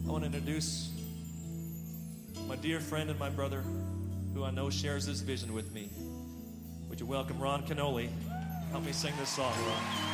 I want to introduce my dear friend and my brother, who I know shares this vision with me. Would you welcome Ron Canoli? Help me sing this song, Ron.